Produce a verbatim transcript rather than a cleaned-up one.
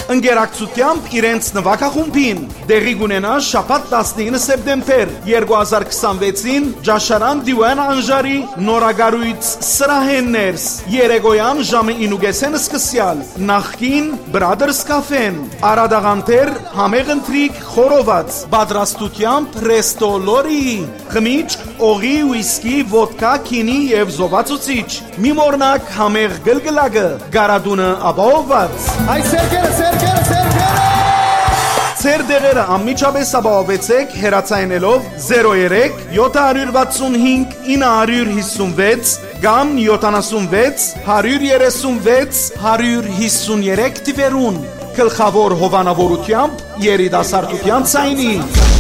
ընկերակցությամբ իրենց նվագախումբին դեղի կունենա շաբաթ տասնինը սեպտեմբեր երկու հազար քսանվեցին Ջաշարան Դիվան Անժարի նորագարույց սրահեններս երեկոյան ժամը ինուգեսեն սկսյալ նախքին Brothers Cafe-ն Արադաղանտեր համեղ ընթրիք խորոված պատրաստությամբ Resto Lori խմիչք օղի ուիսկի ոդկա քինի եւ զովացուցիչ մի մորնակ համեղ գլգլակը գարադունը ապահովված Այ սերկերը սերկերը սերկերը Ձեր դեղերը անմիջապես ապահովեցեք հեռացայինելով zero three seven six five nine five six կամ յոթանասունվեց հարյուր երեսունվեց հարյուր հիսուներեք թվերուն գլխավոր հովանավորությամբ երիտասարդության ցայնի